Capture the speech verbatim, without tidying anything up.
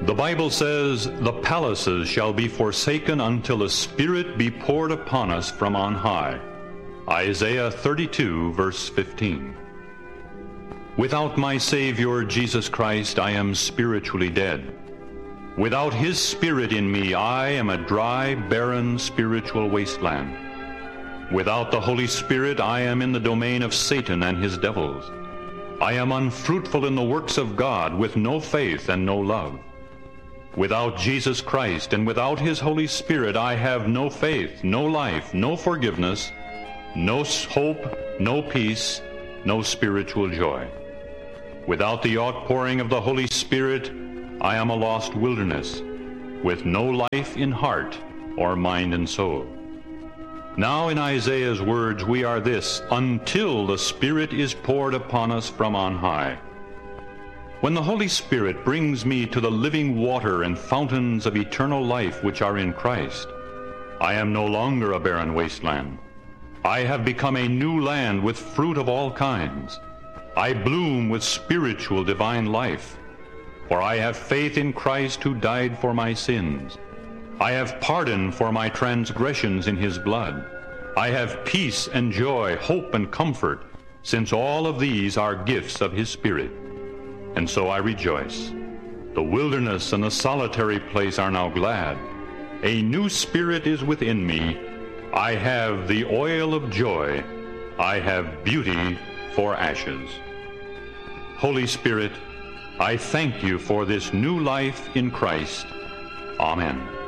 The Bible says, "The palaces shall be forsaken until the Spirit be poured upon us from on high." Isaiah thirty-two, verse fifteen. Without my Savior, Jesus Christ, I am spiritually dead. Without His Spirit in me, I am a dry, barren, spiritual wasteland. Without the Holy Spirit, I am in the domain of Satan and his devils. I am unfruitful in the works of God, with no faith and no love. Without Jesus Christ and without His Holy Spirit, I have no faith, no life, no forgiveness, no hope, no peace, no spiritual joy. Without the outpouring of the Holy Spirit, I am a lost wilderness, with no life in heart or mind and soul. Now in Isaiah's words we are this, "Until the Spirit is poured upon us from on high." When the Holy Spirit brings me to the living water and fountains of eternal life which are in Christ, I am no longer a barren wasteland. I have become a new land with fruit of all kinds. I bloom with spiritual divine life, for I have faith in Christ who died for my sins. I have pardon for my transgressions in His blood. I have peace and joy, hope and comfort, since all of these are gifts of His Spirit. And so I rejoice. The wilderness and the solitary place are now glad. A new spirit is within me. I have the oil of joy. I have beauty for ashes. Holy Spirit, I thank You for this new life in Christ. Amen.